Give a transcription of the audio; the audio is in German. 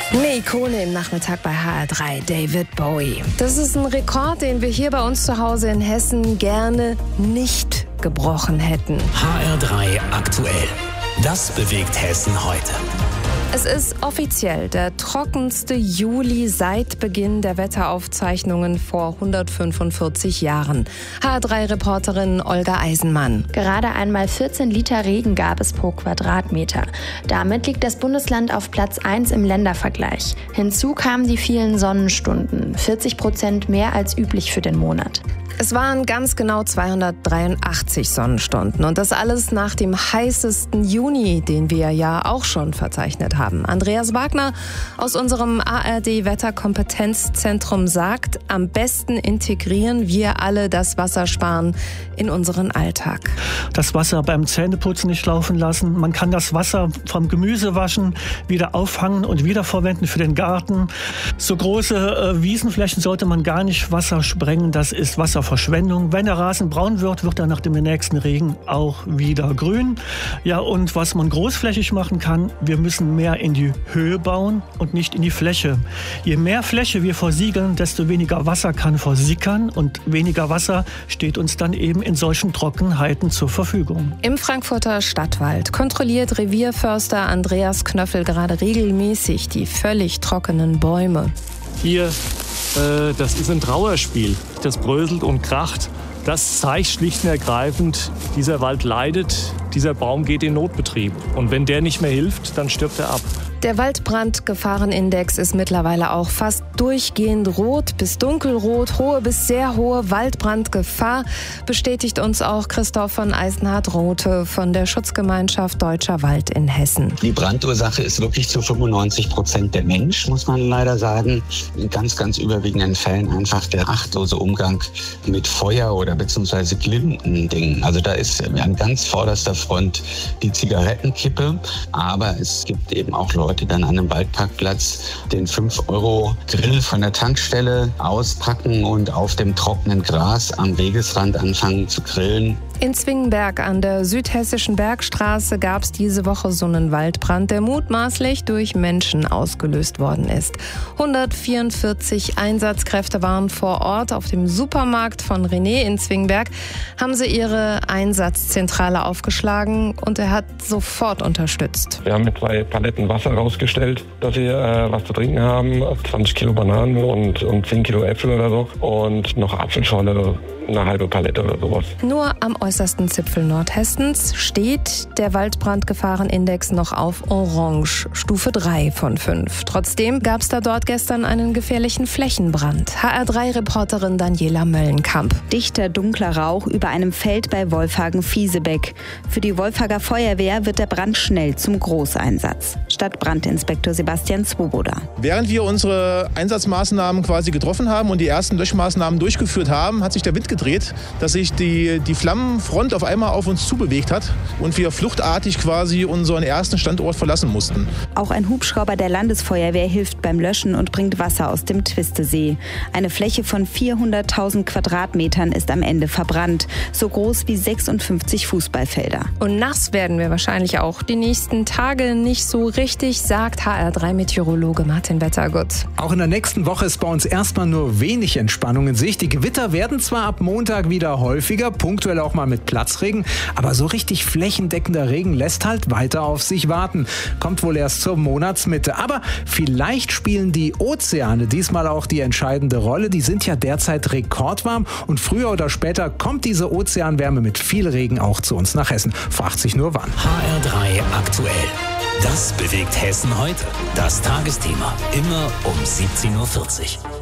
Eine Ikone im Nachmittag bei HR3, David Bowie. Das ist ein Rekord, den wir hier bei uns zu Hause in Hessen gerne nicht gebrochen hätten. HR3 aktuell. Das bewegt Hessen heute. Es ist offiziell der trockenste Juli seit Beginn der Wetteraufzeichnungen vor 145 Jahren. HR3-Reporterin Olga Eisenmann. Gerade einmal 14 Liter Regen gab es pro Quadratmeter. Damit liegt das Bundesland auf Platz 1 im Ländervergleich. Hinzu kamen die vielen Sonnenstunden, 40% mehr als üblich für den Monat. Es waren ganz genau 283 Sonnenstunden und das alles nach dem heißesten Juni, den wir ja auch schon verzeichnet haben. Andreas Wagner aus unserem ARD-Wetterkompetenzzentrum sagt, am besten integrieren wir alle das Wassersparen in unseren Alltag. Das Wasser beim Zähneputzen nicht laufen lassen. Man kann das Wasser vom Gemüsewaschen wieder auffangen und wiederverwenden für den Garten. So große Wiesenflächen sollte man gar nicht Wasser sprengen. Das ist Wasserverschwendung. Wenn der Rasen braun wird, wird er nach dem nächsten Regen auch wieder grün. Ja, und was man großflächig machen kann, wir müssen mehr in die Höhe bauen und nicht in die Fläche. Je mehr Fläche wir versiegeln, desto weniger Wasser kann versickern und weniger Wasser steht uns dann eben in solchen Trockenheiten zur Verfügung. Im Frankfurter Stadtwald kontrolliert Revierförster Andreas Knöffel gerade regelmäßig die völlig trockenen Bäume. Hier, das ist ein Trauerspiel. Das bröselt und kracht. Das zeigt schlicht und ergreifend, dieser Wald leidet, dieser Baum geht in Notbetrieb. Und wenn der nicht mehr hilft, dann stirbt er ab. Der Waldbrandgefahrenindex ist mittlerweile auch fast durchgehend rot bis dunkelrot, hohe bis sehr hohe Waldbrandgefahr, bestätigt uns auch Christoph von Eisenhardt-Rothe von der Schutzgemeinschaft Deutscher Wald in Hessen. Die Brandursache ist wirklich zu 95% der Mensch, muss man leider sagen. In ganz, ganz überwiegenden Fällen einfach der achtlose Umgang mit Feuer oder beziehungsweise glimmenden Dingen. Also da ist an ganz vorderster Front die Zigarettenkippe, aber es gibt eben auch Leute dann an einem Waldparkplatz den 5-Euro-Grill von der Tankstelle auspacken und auf dem trockenen Gras am Wegesrand anfangen zu grillen. In Zwingenberg an der südhessischen Bergstraße gab es diese Woche so einen Waldbrand, der mutmaßlich durch Menschen ausgelöst worden ist. 144 Einsatzkräfte waren vor Ort. Auf dem Supermarkt von René in Zwingenberg haben sie ihre Einsatzzentrale aufgeschlagen und er hat sofort unterstützt. Wir haben mit 2 Paletten Wasser rausgestellt, dass wir was zu trinken haben, 20 Kilo Bananen und 10 Kilo Äpfel oder so und noch Apfelschorle, eine halbe Palette oder sowas. Nur am äußersten Zipfel Nordhessens steht der Waldbrandgefahrenindex noch auf Orange, Stufe 3 von 5. Trotzdem gab es da dort gestern einen gefährlichen Flächenbrand. HR3-Reporterin Daniela Möllenkamp. Dichter, dunkler Rauch über einem Feld bei Wolfhagen-Fiesebeck. Für die Wolfhager Feuerwehr wird der Brand schnell zum Großeinsatz. Stadtbrandinspektor Sebastian Swoboda. Während wir unsere Einsatzmaßnahmen quasi getroffen haben und die ersten Löschmaßnahmen durchgeführt haben, hat sich der Wind gedreht, dass sich die Flammenfront auf einmal auf uns zubewegt hat und wir fluchtartig quasi unseren ersten Standort verlassen mussten. Auch ein Hubschrauber der Landesfeuerwehr hilft beim Löschen und bringt Wasser aus dem Twistesee. Eine Fläche von 400.000 Quadratmetern ist am Ende verbrannt, so groß wie 56 Fußballfelder. Und nass werden wir wahrscheinlich auch die nächsten Tage nicht so richtig, sagt HR3-Meteorologe Martin Wettergut. Auch in der nächsten Woche ist bei uns erstmal nur wenig Entspannung in Sicht. Die Gewitter werden zwar ab Montag wieder häufiger, punktuell auch mal mit Platzregen, aber so richtig flächendeckender Regen lässt halt weiter auf sich warten. Kommt wohl erst zur Monatsmitte. Aber vielleicht spielen die Ozeane diesmal auch die entscheidende Rolle. Die sind ja derzeit rekordwarm und früher oder später kommt diese Ozeanwärme mit viel Regen auch zu uns nach Hessen. Fragt sich nur wann. HR3 aktuell. Das bewegt Hessen heute. Das Tagesthema. Immer um 17:40 Uhr.